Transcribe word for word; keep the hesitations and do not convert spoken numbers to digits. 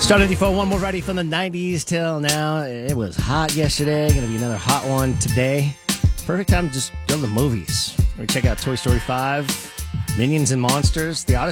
Star ninety-four, one more ready from the nineties till now. It was hot yesterday. Going to be another hot one today. Perfect time to just go to the movies. We're going to check out Toy Story five, Minions and Monsters, The Odyssey.